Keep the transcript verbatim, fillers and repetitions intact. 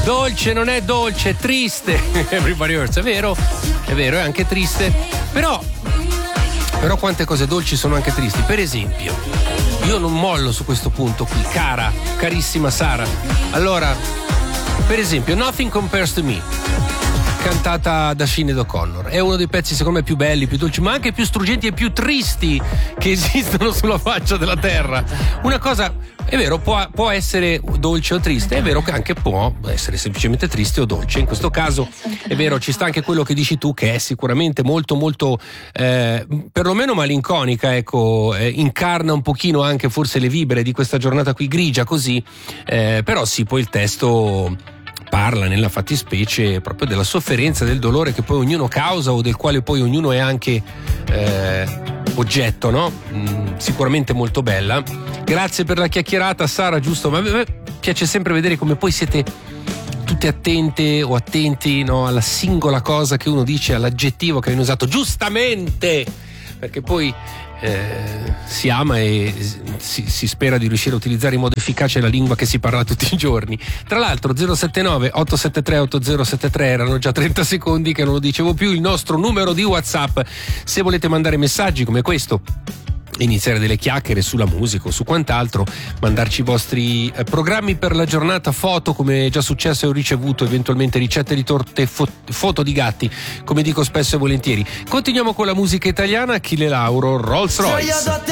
dolce non è dolce, è triste. Everybody Hurts, è vero, è vero, è anche triste. Però, però quante cose dolci sono anche tristi. Per esempio, io non mollo su questo punto qui, cara, carissima Sara. Allora, per esempio, Nothing Compares to Me, cantata da Sinéad O'Connor, è uno dei pezzi secondo me più belli, più dolci, ma anche più struggenti e più tristi che esistono sulla faccia della terra. Una cosa, è vero, può, può essere dolce o triste, è vero che anche può essere semplicemente triste o dolce. In questo caso è vero, ci sta anche quello che dici tu, che è sicuramente molto molto eh, perlomeno malinconica, ecco, eh, incarna un pochino anche forse le vibre di questa giornata qui grigia così, eh, però sì, poi il testo parla nella fattispecie proprio della sofferenza, del dolore che poi ognuno causa o del quale poi ognuno è anche eh, oggetto, no? Mm, sicuramente molto bella. Grazie per la chiacchierata, Sara, giusto? Ma a me piace sempre vedere come poi siete tutte attente o attenti, no, alla singola cosa che uno dice, all'aggettivo che viene usato giustamente, perché poi Eh, si ama e si, si spera di riuscire a utilizzare in modo efficace la lingua che si parla tutti i giorni. Tra l'altro zero sette nove otto sette tre otto zero sette tre erano già trenta secondi che non lo dicevo più, il nostro numero di WhatsApp se volete mandare messaggi come questo, iniziare delle chiacchiere sulla musica o su quant'altro, mandarci i vostri eh, programmi per la giornata, foto come è già successo e ho ricevuto, eventualmente ricette di torte, fo- foto di gatti, come dico spesso e volentieri. Continuiamo con la musica italiana, Achille Lauro, Rolls Royce.